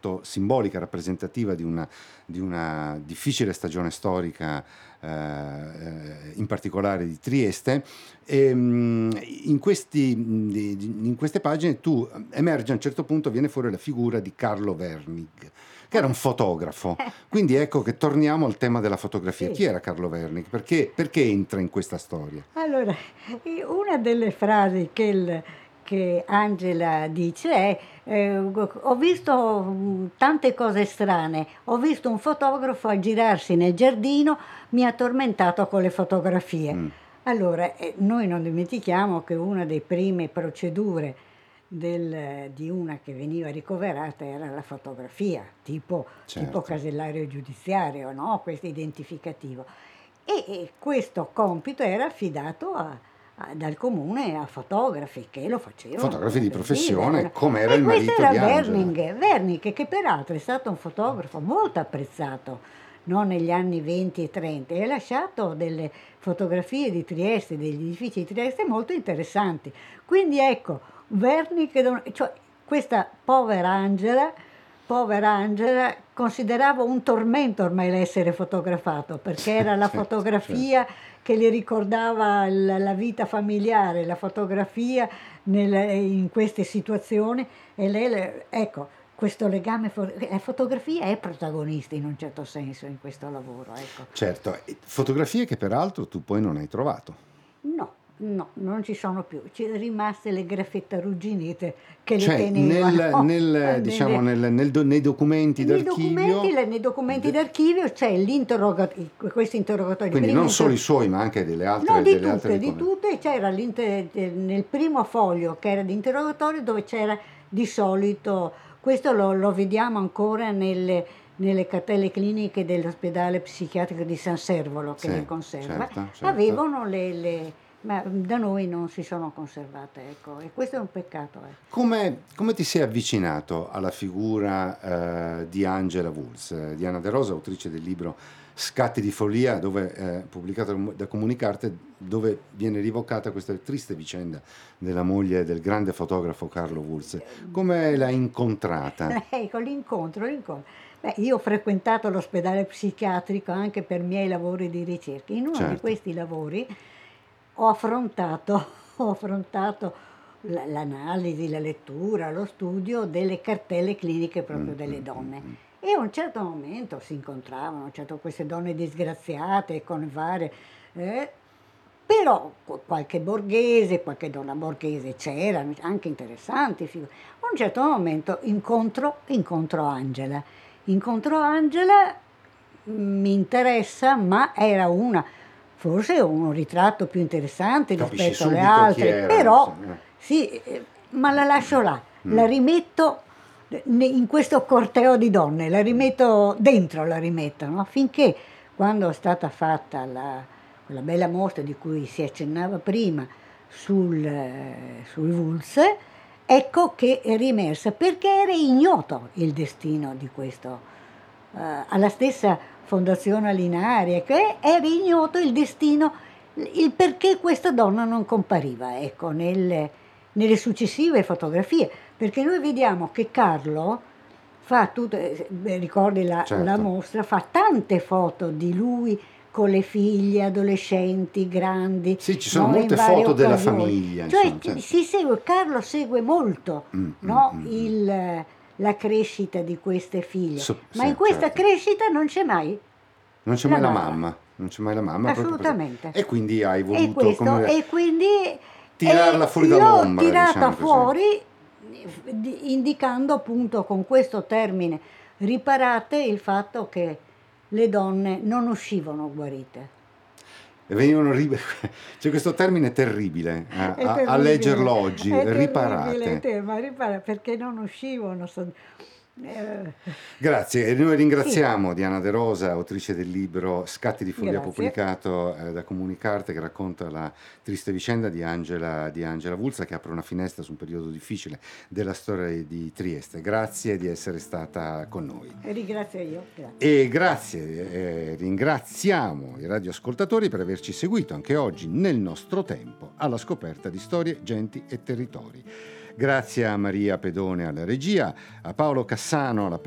molto simbolica, rappresentativa di una difficile stagione storica, in particolare di Trieste. E, in queste pagine emerge a un certo punto, viene fuori la figura di Carlo Wernig, che era un fotografo. Quindi ecco che torniamo al tema della fotografia. Sì. Chi era Carlo Wernig? Perché entra in questa storia? Allora, una delle frasi che Angela dice è ho visto tante cose strane, ho visto un fotografo a girarsi nel giardino, mi ha tormentato con le fotografie. Allora, noi non dimentichiamo che una delle prime procedure di una che veniva ricoverata era la fotografia, tipo Certo. casellario giudiziario, no? Questo identificativo. E questo compito era affidato dal comune a fotografi che lo facevano. Fotografi di professione, Sì, come era il questo marito era di Angela. Wernig, che peraltro è stato un fotografo molto apprezzato, no, negli anni 20 e 30, e ha lasciato delle fotografie di Trieste, degli edifici di Trieste molto interessanti. Quindi ecco, Wernig, cioè questa povera Angela considerava un tormento ormai l'essere fotografato, perché era la Certo, fotografia che le ricordava la vita familiare, la fotografia in queste situazioni, e lei, ecco, questo legame, la fotografia è protagonista in un certo senso in questo lavoro, ecco. Certo, fotografie che peraltro tu poi non hai trovato. No, non ci sono più, ci sono rimaste le graffette arrugginite che Cioè, le tenevano. diciamo, nei documenti d'archivio. Nei documenti d'archivio c'è questo interrogatorio. Quindi non solo i suoi, ma anche delle altre. No, di altre tutte, c'era nel primo foglio che era di interrogatorio, dove c'era di solito, questo lo vediamo ancora nelle cartelle cliniche dell'ospedale psichiatrico di San Servolo, che Sì, le conserva, certo. avevano ma da noi non si sono conservate, ecco, e questo è un peccato. Come ti sei avvicinato alla figura di Angela Wulz? Diana De Rosa, autrice del libro Scatti di follia, dove pubblicato da Comunicarte, dove viene rievocata questa triste vicenda della moglie del grande fotografo Carlo Wulz. Come l'hai incontrata? Ecco, l'incontro. Beh, io ho frequentato l'ospedale psichiatrico anche per miei lavori di ricerca. In uno di questi lavori ho affrontato l'analisi, la lettura, lo studio delle cartelle cliniche proprio delle donne. E a un certo momento si incontravano, queste donne disgraziate con varie... però qualche donna borghese c'era, anche interessanti. A un certo momento incontro Angela. Mi interessa, ma era forse un ritratto più interessante rispetto alle altre, però sì, ma la lascio là, la rimetto in questo corteo di donne, la rimetto, no? Finché, quando è stata fatta quella bella mostra di cui si accennava prima sul Wulz, ecco che è riemersa, perché era ignoto il destino di questo. Alla stessa Fondazione Alinaria, che era ignoto il destino, il perché questa donna non compariva, ecco, nelle successive fotografie, perché noi vediamo che Carlo fa ricordi la mostra, fa tante foto di lui con le figlie, adolescenti, grandi. Sì, ci sono molte foto della famiglia. Cioè, Carlo segue molto, no? La crescita di queste figlie, ma in questa crescita non c'è mai la mamma. Non c'è mai la mamma. Assolutamente. E quindi hai voluto e quindi tirarla fuori dall'ombra. L'ho tirata fuori, indicando appunto con questo termine riparate il fatto che le donne non uscivano guarite. E venivano c'è questo termine terribile a leggerlo oggi, riparate. Perché non uscivano. Grazie, e noi ringraziamo Diana De Rosa, autrice del libro Scatti di follia, pubblicato da Comunicarte, che racconta la triste vicenda di Angela Wulz, che apre una finestra su un periodo difficile della storia di Trieste. Grazie di essere stata con noi. Ringrazio io. Grazie. E ringraziamo i radioascoltatori per averci seguito anche oggi nel nostro tempo alla scoperta di storie, genti e territori. Grazie a Maria Pedone alla regia, a Paolo Cassano alla